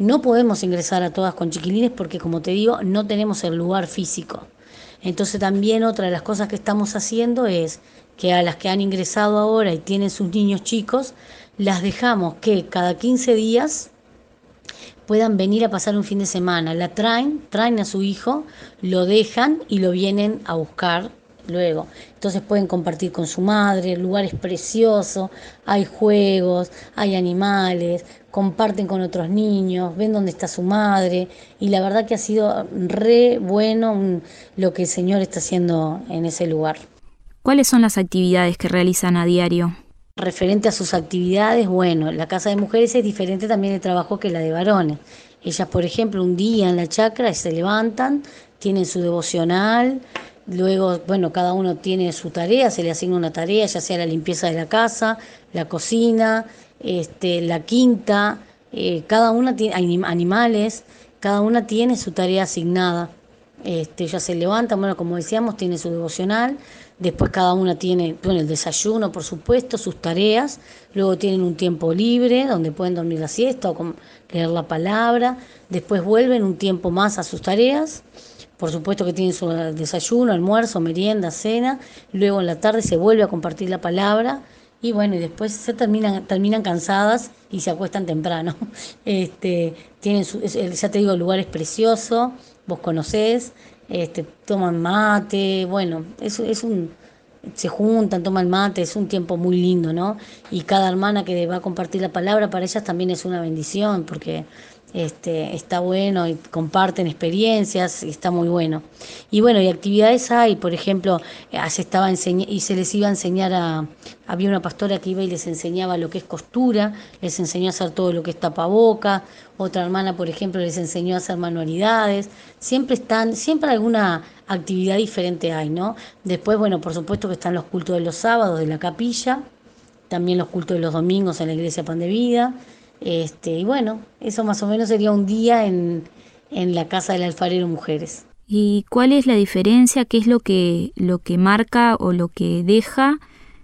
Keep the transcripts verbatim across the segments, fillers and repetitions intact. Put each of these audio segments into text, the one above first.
No podemos ingresar a todas con chiquilines porque, como te digo, no tenemos el lugar físico. Entonces también otra de las cosas que estamos haciendo es que a las que han ingresado ahora y tienen sus niños chicos, las dejamos que cada quince días puedan venir a pasar un fin de semana. La traen, traen a su hijo, lo dejan y lo vienen a buscar luego. Entonces pueden compartir con su madre, el lugar es precioso, hay juegos, hay animales, comparten con otros niños, ven dónde está su madre y la verdad que ha sido re bueno un, lo que el Señor está haciendo en ese lugar. ¿Cuáles son las actividades que realizan a diario? Referente a sus actividades, bueno, la casa de mujeres es diferente también el trabajo que la de varones. Ellas, por ejemplo, un día en la chacra se levantan, tienen su devocional, luego, bueno, cada uno tiene su tarea, se le asigna una tarea, ya sea la limpieza de la casa, la cocina, este, la quinta, eh, cada una tiene anim- animales, cada una tiene su tarea asignada. Este, ellas se levantan, bueno, como decíamos, tiene su devocional, después cada una tiene, bueno, el desayuno, por supuesto, sus tareas, luego tienen un tiempo libre donde pueden dormir la siesta o com- leer la palabra, después vuelven un tiempo más a sus tareas, por supuesto que tienen su desayuno, almuerzo, merienda, cena, luego en la tarde se vuelve a compartir la palabra y bueno, y después se terminan, terminan cansadas y se acuestan temprano. Este, tienen su, es- ya te digo, el lugar es precioso, vos conocés, este, toman mate, bueno, es, es un, se juntan, toman mate, es un tiempo muy lindo, ¿no? Y cada hermana que va a compartir la palabra para ellas también es una bendición, porque este, está bueno y comparten experiencias y está muy bueno. Y bueno, y actividades hay, por ejemplo, eh, se estaba enseñ- y se les iba a enseñar a, había una pastora que iba y les enseñaba lo que es costura, les enseñó a hacer todo lo que es tapaboca, otra hermana, por ejemplo, les enseñó a hacer manualidades, siempre están, siempre alguna actividad diferente hay, ¿no? Después, bueno, por supuesto que están los cultos de los sábados de la capilla, también los cultos de los domingos en la iglesia Pan de Vida, este, y bueno, eso más o menos sería un día en, en la casa del alfarero Mujeres. ¿Y cuál es la diferencia? ¿Qué es lo que, lo que marca o lo que deja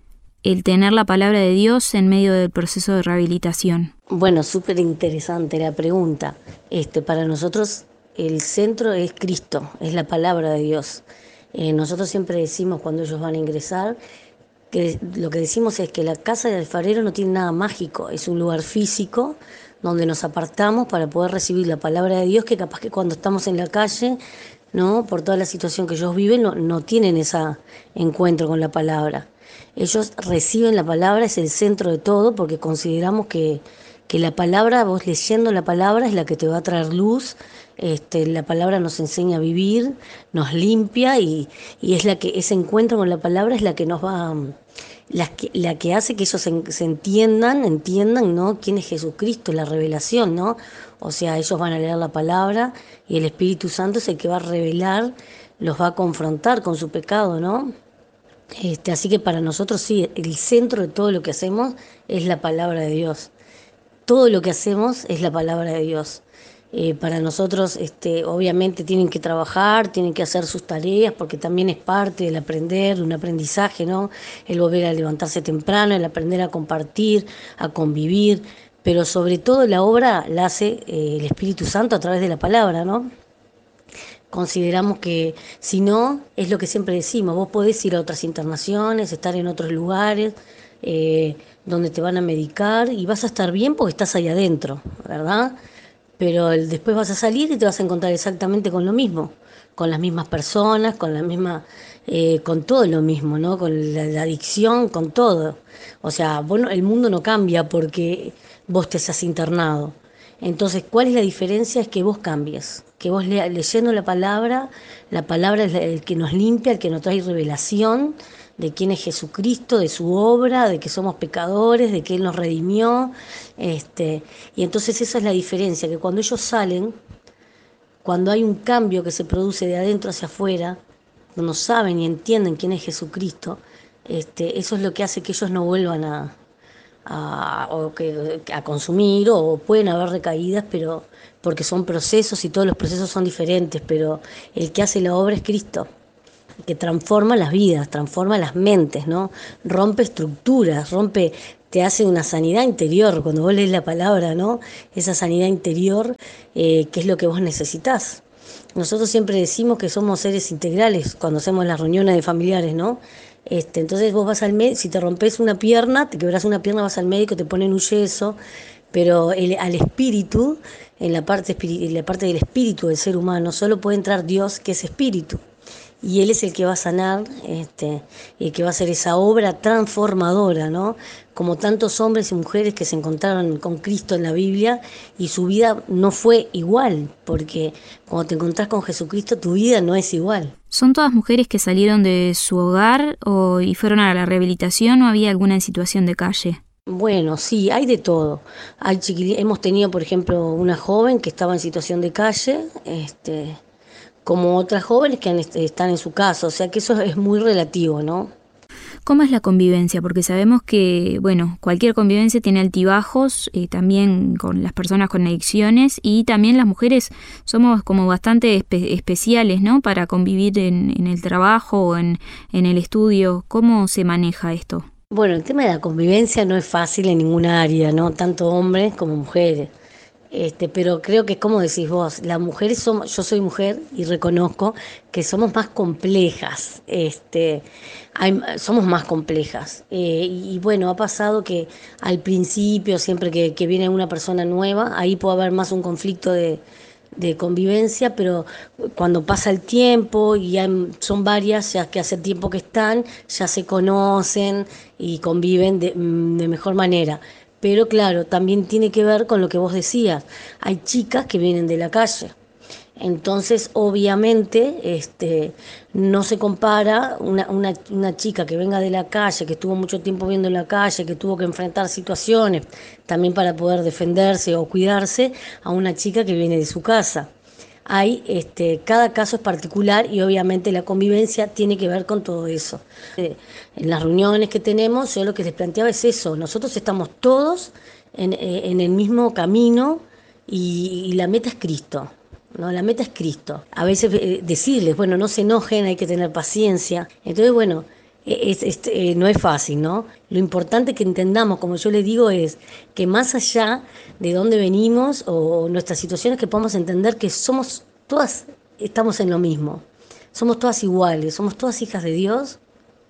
el tener la palabra de Dios en medio del proceso de rehabilitación? Bueno, súper interesante la pregunta. Este, para nosotros el centro es Cristo, es la palabra de Dios. Eh, nosotros siempre decimos cuando ellos van a ingresar, que lo que decimos es que la casa del alfarero no tiene nada mágico, es un lugar físico donde nos apartamos para poder recibir la palabra de Dios, que capaz que cuando estamos en la calle, ¿no? Por toda la situación que ellos viven, no, no tienen ese encuentro con la palabra. Ellos reciben la palabra, es el centro de todo, porque consideramos que, que la palabra, vos leyendo la palabra, es la que te va a traer luz. Este, la palabra nos enseña a vivir, nos limpia y, y es la que ese encuentro con la palabra es la que nos va, la que, la que hace que ellos se, se entiendan, entiendan, ¿no? Quién es Jesucristo, la revelación, ¿no? O sea, ellos van a leer la palabra y el Espíritu Santo es el que va a revelar, los va a confrontar con su pecado, ¿no? Este, así que para nosotros sí, el centro de todo lo que hacemos es la palabra de Dios. Todo lo que hacemos es la palabra de Dios. Eh, para nosotros, este, obviamente tienen que trabajar, tienen que hacer sus tareas, porque también es parte del aprender, de un aprendizaje, ¿no? El volver a levantarse temprano, el aprender a compartir, a convivir, pero sobre todo la obra la hace eh, el Espíritu Santo a través de la palabra, ¿no? Consideramos que si no, es lo que siempre decimos, vos podés ir a otras internaciones, estar en otros lugares eh, donde te van a medicar y vas a estar bien porque estás ahí adentro, ¿verdad? Pero el- después vas a salir y te vas a encontrar exactamente con lo mismo, con las mismas personas, con la misma, eh, con todo lo mismo, ¿no? Con la, la adicción, con todo. O sea, vos no- el mundo no cambia porque vos te seas internado. Entonces, ¿cuál es la diferencia? Es que vos cambies, que vos lea- leyendo la palabra, la palabra es la- el que nos limpia, el que nos trae revelación de quién es Jesucristo, de su obra, de que somos pecadores, de que Él nos redimió. Este, y entonces esa es la diferencia, que cuando ellos salen, cuando hay un cambio que se produce de adentro hacia afuera, no saben y entienden quién es Jesucristo, este, eso es lo que hace que ellos no vuelvan a, a, o que, a consumir o pueden haber recaídas, pero porque son procesos y todos los procesos son diferentes, pero el que hace la obra es Cristo. que transforma las vidas, transforma las mentes, ¿no? Rompe estructuras, rompe, te hace una sanidad interior, cuando vos lees la palabra, ¿no? Esa sanidad interior, eh, que es lo que vos necesitás. Nosotros siempre decimos que somos seres integrales cuando hacemos las reuniones de familiares, ¿no? Este, entonces vos vas al médico, si te rompes una pierna, te quebrás una pierna, vas al médico, te ponen un yeso, pero el, al espíritu, en la, parte, en la parte del espíritu del ser humano, solo puede entrar Dios, que es espíritu. Y Él es el que va a sanar, este, y el que va a hacer esa obra transformadora, ¿no? Como tantos hombres y mujeres que se encontraron con Cristo en la Biblia y su vida no fue igual, porque cuando te encontrás con Jesucristo tu vida no es igual. ¿Son todas mujeres que salieron de su hogar o, y fueron a la rehabilitación o había alguna en situación de calle? Bueno, sí, hay de todo. Hay chiquili- hemos tenido, por ejemplo, una joven que estaba en situación de calle, este, como otras jóvenes que han, est- están en su casa, o sea que eso es muy relativo, ¿no? ¿Cómo es la convivencia? Porque sabemos que, bueno, cualquier convivencia tiene altibajos, eh, también con las personas con adicciones y también las mujeres somos como bastante espe- especiales, ¿no? Para convivir en, en el trabajo o en, en el estudio. ¿Cómo se maneja esto? Bueno, el tema de la convivencia no es fácil en ninguna área, ¿no? Tanto hombres como mujeres. Este, pero creo que es como decís vos, las mujeres somos, yo soy mujer y reconozco que somos más complejas, este, hay- somos más complejas. Eh, y, y bueno, ha pasado que al principio, siempre que, que viene una persona nueva, ahí puede haber más un conflicto de, de convivencia, pero cuando pasa el tiempo y ya son varias, ya que hace tiempo que están, ya se conocen y conviven de, de mejor manera. Pero claro, también tiene que ver con lo que vos decías. Hay chicas que vienen de la calle. Entonces, obviamente, este, no se compara una, una, una chica que venga de la calle, que estuvo mucho tiempo viendo en la calle, que tuvo que enfrentar situaciones también para poder defenderse o cuidarse, a una chica que viene de su casa. Hay, este, cada caso es particular y obviamente la convivencia tiene que ver con todo eso. Eh, en las reuniones que tenemos, yo lo que les planteaba es eso, nosotros estamos todos en, eh, en el mismo camino y, y la meta es Cristo. No, la meta es Cristo. A veces eh, decirles, bueno, no se enojen, hay que tener paciencia. Entonces, bueno, eh, es, es, eh, no es fácil, ¿no? Lo importante que entendamos, como yo les digo, es que más allá de dónde venimos o nuestras situaciones, que podamos entender que somos todas, estamos en lo mismo. Somos todas iguales, somos todas hijas de Dios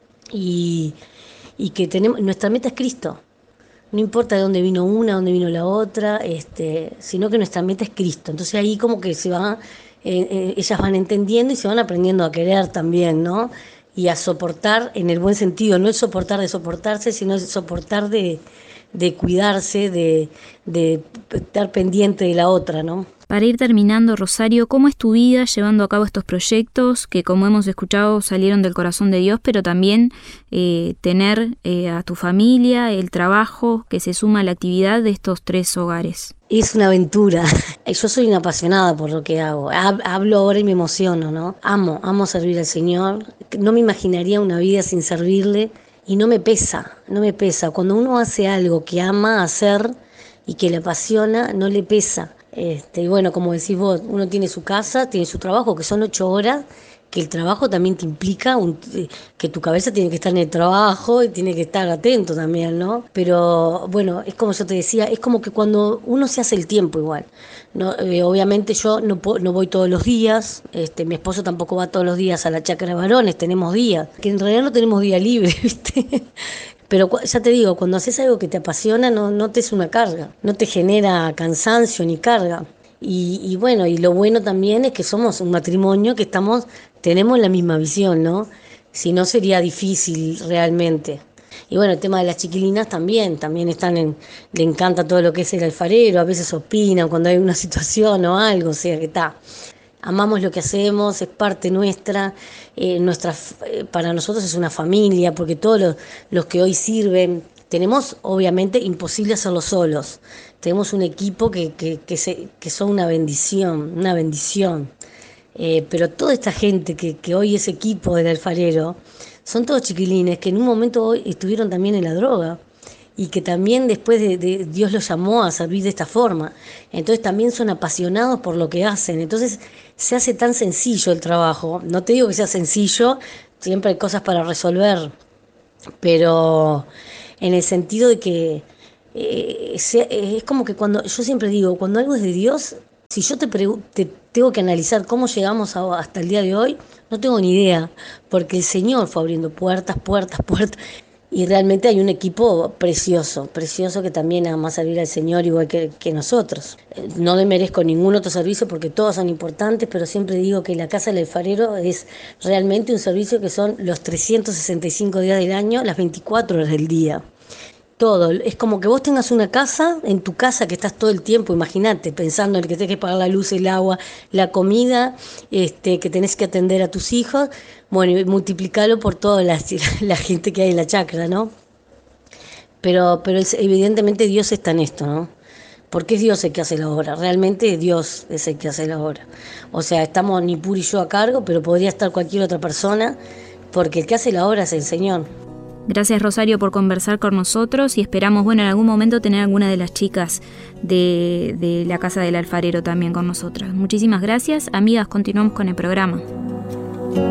y, y que tenemos, nuestra meta es Cristo. No importa de dónde vino una, dónde vino la otra, este, sino que nuestra meta es Cristo. Entonces ahí como que se va, eh, eh, ellas van entendiendo y se van aprendiendo a querer también, ¿no? Y a soportar en el buen sentido, no es soportar de soportarse, sino es soportar de, de cuidarse, de, de estar pendiente de la otra, ¿no? Para ir terminando, Rosario, ¿cómo es tu vida llevando a cabo estos proyectos que, como hemos escuchado, salieron del corazón de Dios, pero también eh, tener eh, a tu familia, el trabajo que se suma a la actividad de estos tres hogares? Es una aventura. Yo soy una apasionada por lo que hago. Hablo ahora y me emociono, ¿no? Amo, amo servir al Señor. No me imaginaría una vida sin servirle y no me pesa, no me pesa. Cuando uno hace algo que ama hacer y que le apasiona, no le pesa. Este, y bueno, como decís vos, uno tiene su casa, tiene su trabajo, que son ocho horas, que el trabajo también te implica un, que tu cabeza tiene que estar en el trabajo y tiene que estar atento también, ¿no? Pero bueno, es como yo te decía, es como que cuando uno se hace el tiempo igual, ¿no? Eh, obviamente yo no, no voy todos los días, este, mi esposo tampoco va todos los días a la chacra de varones, tenemos días, que en realidad no tenemos día libre, ¿viste? Pero ya te digo, cuando haces algo que te apasiona, no, no te es una carga, no te genera cansancio ni carga. Y, y bueno, y lo bueno también es que somos un matrimonio que estamos, tenemos la misma visión, ¿no? Si no sería difícil realmente. Y bueno, el tema de las chiquilinas también, también están en, le encanta todo lo que es el alfarero, a veces opinan cuando hay una situación o algo, o sea que está. Amamos lo que hacemos, es parte nuestra, eh, nuestra eh, para nosotros es una familia, porque todos los, los que hoy sirven, tenemos obviamente imposible hacerlo solos, tenemos un equipo que, que, que, se, que son una bendición, una bendición, eh, pero toda esta gente que, que hoy es equipo del alfarero, son todos chiquilines que en un momento hoy estuvieron también en la droga, y que también después de, de Dios los llamó a servir de esta forma. Entonces también son apasionados por lo que hacen. Entonces se hace tan sencillo el trabajo. No te digo que sea sencillo, siempre hay cosas para resolver, pero en el sentido de que eh, sea, es como que cuando, yo siempre digo, cuando algo es de Dios, si yo te, pregu- te tengo que analizar cómo llegamos a- hasta el día de hoy, no tengo ni idea, porque el Señor fue abriendo puertas, puertas, puertas, y realmente hay un equipo precioso, precioso que también ama servir al Señor igual que, que nosotros. Eh, No demerezco ningún otro servicio porque todos son importantes, pero siempre digo que la Casa del Alfarero es realmente un servicio que son los trescientos sesenta y cinco días del año, las veinticuatro horas del día. Todo, es como que vos tengas una casa, en tu casa que estás todo el tiempo, imagínate, pensando en que tenés que pagar la luz, el agua, la comida, este, que tenés que atender a tus hijos, bueno, y multiplicarlo por toda la, la gente que hay en la chacra, ¿no? Pero, pero es, evidentemente Dios está en esto, ¿no? Porque es Dios el que hace la obra, realmente Dios es el que hace la obra. O sea, estamos Nipur y yo a cargo, pero podría estar cualquier otra persona, porque el que hace la obra es el Señor. Gracias, Rosario, por conversar con nosotros y esperamos, bueno, en algún momento tener alguna de las chicas de, de la Casa del Alfarero también con nosotras. Muchísimas gracias. Amigas, continuamos con el programa.